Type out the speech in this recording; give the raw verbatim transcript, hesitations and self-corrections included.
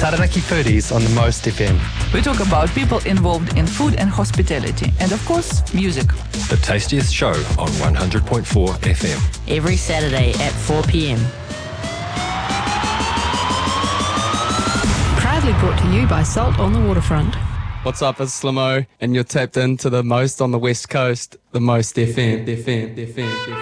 Taranaki Foodies on the Most F M. We talk about people involved in food and hospitality, and of course, music. The Tastiest Show on one hundred point four F M. Every Saturday at four p.m. Proudly brought to you by Salt on the Waterfront. What's up, it's Slimo, and you're tapped into the most on the West Coast, the Most F M, F M, F M, F M.